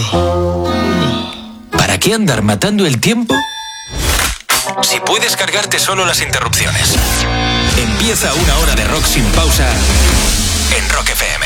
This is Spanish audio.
¿Para qué andar matando el tiempo si puedes cargarte solo las interrupciones? Empieza una hora de rock sin pausa en Rock FM.